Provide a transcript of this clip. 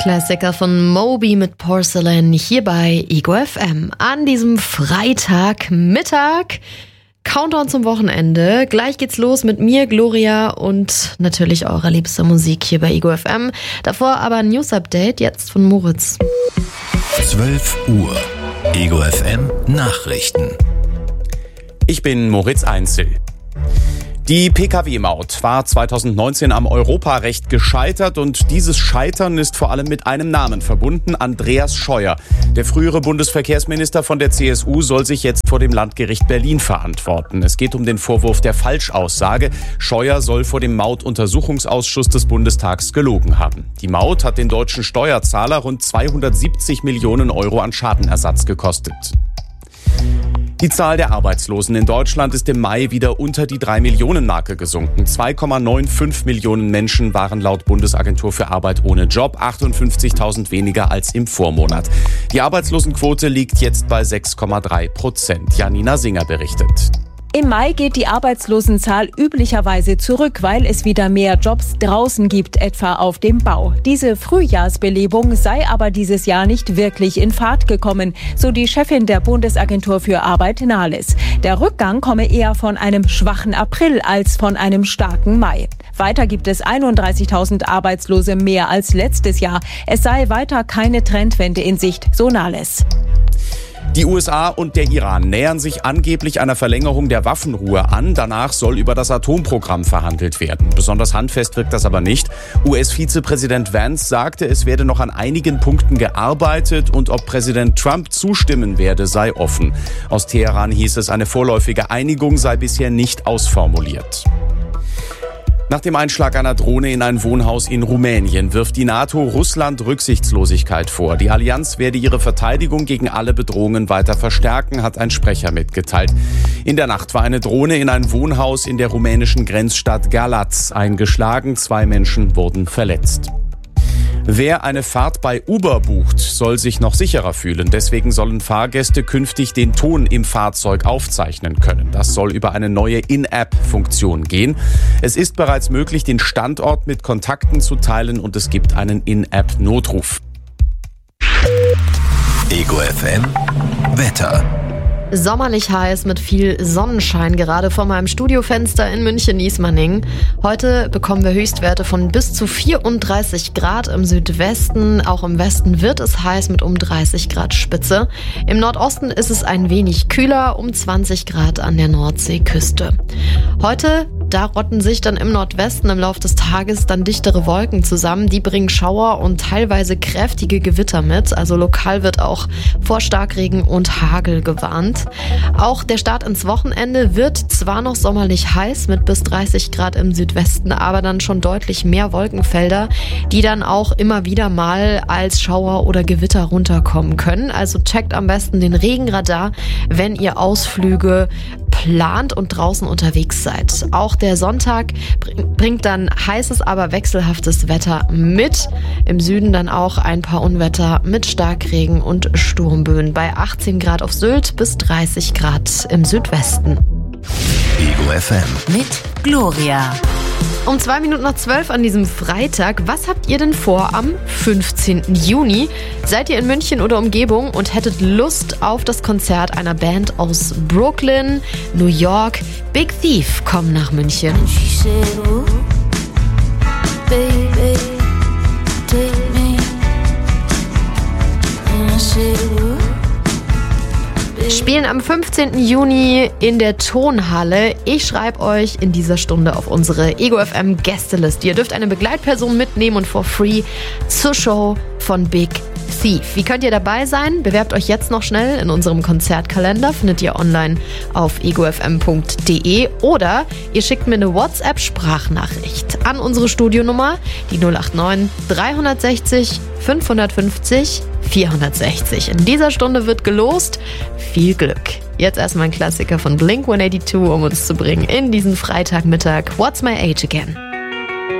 Klassiker von Moby mit Porcelain hier bei Ego FM. An diesem Freitagmittag. Countdown zum Wochenende. Gleich geht's los mit mir, Gloria, und natürlich eurer liebster Musik hier bei Ego FM. Davor aber ein News-Update jetzt von Moritz. 12 Uhr. Ego FM Nachrichten. Ich bin Moritz Einzel. Die Pkw-Maut war 2019 am Europarecht gescheitert und dieses Scheitern ist vor allem mit einem Namen verbunden, Andreas Scheuer. Der frühere Bundesverkehrsminister von der CSU soll sich jetzt vor dem Landgericht Berlin verantworten. Es geht um den Vorwurf der Falschaussage. Scheuer soll vor dem Mautuntersuchungsausschuss des Bundestags gelogen haben. Die Maut hat den deutschen Steuerzahler rund 270 Millionen Euro an Schadenersatz gekostet. Die Zahl der Arbeitslosen in Deutschland ist im Mai wieder unter die 3-Millionen-Marke gesunken. 2,95 Millionen Menschen waren laut Bundesagentur für Arbeit ohne Job, 58.000 weniger als im Vormonat. Die Arbeitslosenquote liegt jetzt bei 6,3%. Janina Singer berichtet. Im Mai geht die Arbeitslosenzahl üblicherweise zurück, weil es wieder mehr Jobs draußen gibt, etwa auf dem Bau. Diese Frühjahrsbelebung sei aber dieses Jahr nicht wirklich in Fahrt gekommen, so die Chefin der Bundesagentur für Arbeit Nahles. Der Rückgang komme eher von einem schwachen April als von einem starken Mai. Weiter gibt es 31.000 Arbeitslose mehr als letztes Jahr. Es sei weiter keine Trendwende in Sicht, so Nahles. Die USA und der Iran nähern sich angeblich einer Verlängerung der Waffenruhe an. Danach soll über das Atomprogramm verhandelt werden. Besonders handfest wirkt das aber nicht. US-Vizepräsident Vance sagte, es werde noch an einigen Punkten gearbeitet und ob Präsident Trump zustimmen werde, sei offen. Aus Teheran hieß es, eine vorläufige Einigung sei bisher nicht ausformuliert. Nach dem Einschlag einer Drohne in ein Wohnhaus in Rumänien wirft die NATO Russland Rücksichtslosigkeit vor. Die Allianz werde ihre Verteidigung gegen alle Bedrohungen weiter verstärken, hat ein Sprecher mitgeteilt. In der Nacht war eine Drohne in ein Wohnhaus in der rumänischen Grenzstadt Galați eingeschlagen. 2 Menschen wurden verletzt. Wer eine Fahrt bei Uber bucht, soll sich noch sicherer fühlen. Deswegen sollen Fahrgäste künftig den Ton im Fahrzeug aufzeichnen können. Das soll über eine neue In-App-Funktion gehen. Es ist bereits möglich, den Standort mit Kontakten zu teilen und es gibt einen In-App-Notruf. Ego FM Wetter. Sommerlich heiß mit viel Sonnenschein, gerade vor meinem Studiofenster in München-Ismaning. Heute bekommen wir Höchstwerte von bis zu 34 Grad im Südwesten. Auch im Westen wird es heiß mit um 30 Grad Spitze. Im Nordosten ist es ein wenig kühler, um 20 Grad an der Nordseeküste. Heute, da rotten sich dann im Nordwesten im Laufe des Tages dann dichtere Wolken zusammen. Die bringen Schauer und teilweise kräftige Gewitter mit. Also lokal wird auch vor Starkregen und Hagel gewarnt. Auch der Start ins Wochenende wird zwar noch sommerlich heiß mit bis 30 Grad im Südwesten, aber dann schon deutlich mehr Wolkenfelder, die dann auch immer wieder mal als Schauer oder Gewitter runterkommen können. Also checkt am besten den Regenradar, wenn ihr Ausflüge plant und draußen unterwegs seid. Auch der Sonntag bringt dann heißes, aber wechselhaftes Wetter mit. Im Süden dann auch ein paar Unwetter mit Starkregen und Sturmböen bei 18 Grad auf Sylt bis 30 Grad im Südwesten. Ego FM mit Gloria. Um 11:02 an diesem Freitag. Was habt ihr denn vor am 15. Juni? Seid ihr in München oder Umgebung und hättet Lust auf das Konzert einer Band aus Brooklyn, New York? Big Thief kommen nach München. Spielen am 15. Juni in der Tonhalle. Ich schreibe euch in dieser Stunde auf unsere Ego FM Gästeliste. Ihr dürft eine Begleitperson mitnehmen und for free zur Show von Big Thief. Wie könnt ihr dabei sein? Bewerbt euch jetzt noch schnell in unserem Konzertkalender. Findet ihr online auf egofm.de oder ihr schickt mir eine WhatsApp-Sprachnachricht an unsere Studionummer, die 089 360 550 460. In dieser Stunde wird gelost. Viel Glück. Jetzt erstmal ein Klassiker von Blink-182, um uns zu bringen in diesen Freitagmittag. What's My Age Again?